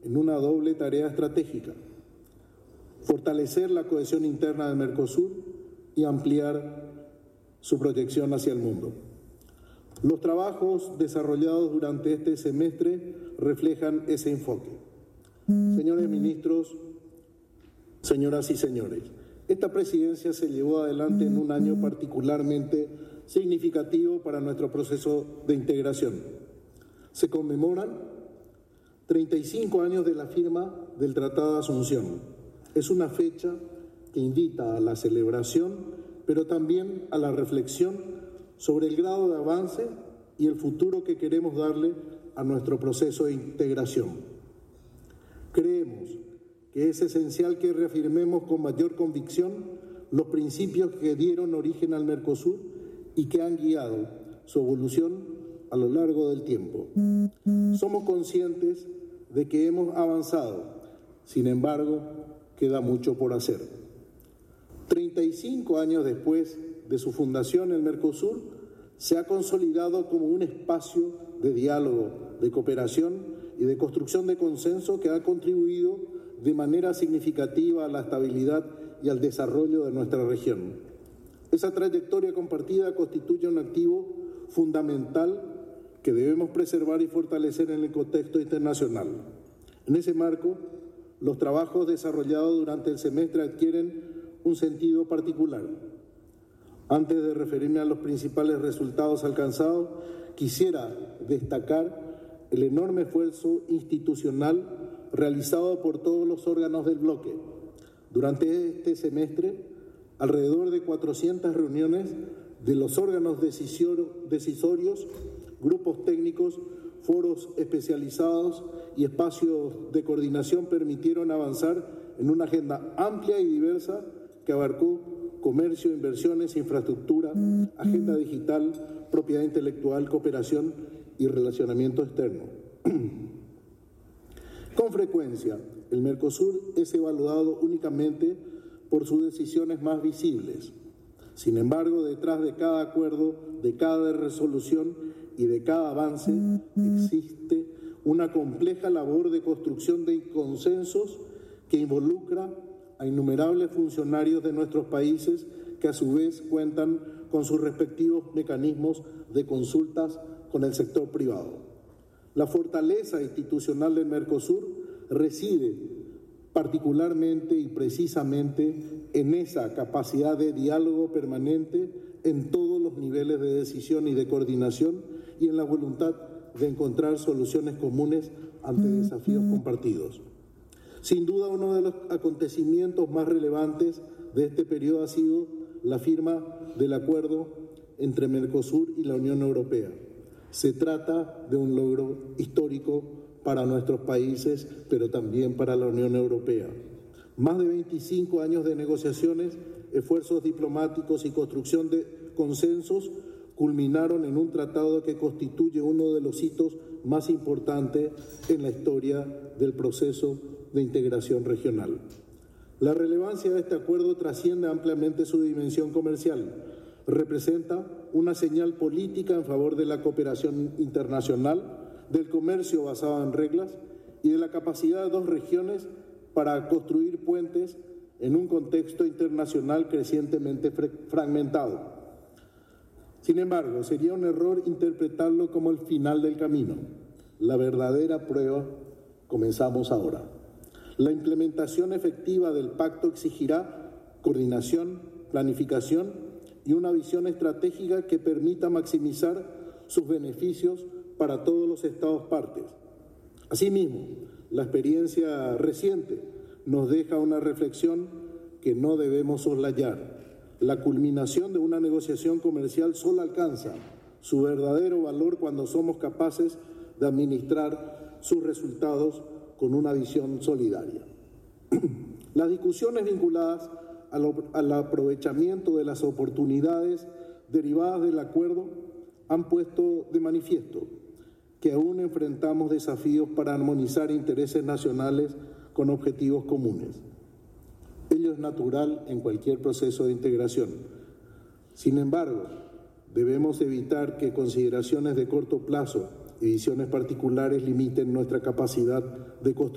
en una doble tarea estratégica: fortalecer la cohesión interna del Mercosur y ampliar su proyección hacia el mundo. Los trabajos desarrollados durante este semestre reflejan ese enfoque. Señores ministros, señoras y señores, esta presidencia se llevó adelante en un año particularmente significativo para nuestro proceso de integración. Se conmemoran 35 años de la firma del Tratado de Asunción. Es una fecha que invita a la celebración, pero también a la reflexión sobre el grado de avance y el futuro que queremos darle a nuestro proceso de integración. Creemos que es esencial que reafirmemos con mayor convicción los principios que dieron origen al Mercosur y que han guiado su evolución a lo largo del tiempo. Somos conscientes de que hemos avanzado, sin embargo, queda mucho por hacer. 35 años después de su fundación, el Mercosur se ha consolidado como un espacio de diálogo, de cooperación y de construcción de consenso que ha contribuido de manera significativa a la estabilidad y al desarrollo de nuestra región. Esa trayectoria compartida constituye un activo fundamental que debemos preservar y fortalecer en el contexto internacional. En ese marco, los trabajos desarrollados durante el semestre adquieren un sentido particular. Antes de referirme a los principales resultados alcanzados, quisiera destacar el enorme esfuerzo institucional realizado por todos los órganos del bloque. Durante este semestre, alrededor de 400 reuniones de los órganos decisorios, grupos técnicos, foros especializados y espacios de coordinación permitieron avanzar en una agenda amplia y diversa que abarcó comercio, inversiones, infraestructura, agenda digital, propiedad intelectual, cooperación y relacionamiento externo. Con frecuencia, el Mercosur es evaluado únicamente por sus decisiones más visibles. Sin embargo, detrás de cada acuerdo, de cada resolución y de cada avance, existe una compleja labor de construcción de consensos que involucra a innumerables funcionarios de nuestros países que a su vez cuentan con sus respectivos mecanismos de consultas con el sector privado. La fortaleza institucional del Mercosur reside particularmente y precisamente en esa capacidad de diálogo permanente en todos los niveles de decisión y de coordinación y en la voluntad de encontrar soluciones comunes ante desafíos compartidos. Sin duda, uno de los acontecimientos más relevantes de este periodo ha sido la firma del acuerdo entre Mercosur y la Unión Europea. Se trata de un logro histórico para nuestros países, pero también para la Unión Europea. Más de 25 años de negociaciones, esfuerzos diplomáticos y construcción de consensos culminaron en un tratado que constituye uno de los hitos más importantes en la historia del proceso de integración regional. La relevancia de este acuerdo trasciende ampliamente su dimensión comercial. Representa una señal política en favor de la cooperación internacional, del comercio basado en reglas y de la capacidad de dos regiones para construir puentes en un contexto internacional crecientemente fragmentado. Sin embargo, sería un error interpretarlo como el final del camino. La verdadera prueba comenzamos ahora. La implementación efectiva del pacto exigirá coordinación, planificación y una visión estratégica que permita maximizar sus beneficios para todos los Estados partes. Asimismo, la experiencia reciente nos deja una reflexión que no debemos soslayar. La culminación de una negociación comercial solo alcanza su verdadero valor cuando somos capaces de administrar sus resultados con una visión solidaria. Las discusiones vinculadas al aprovechamiento de las oportunidades derivadas del acuerdo han puesto de manifiesto que aún enfrentamos desafíos para armonizar intereses nacionales con objetivos comunes. Ello es natural en cualquier proceso de integración. Sin embargo, debemos evitar que consideraciones de corto plazo y visiones particulares limiten nuestra capacidad de construir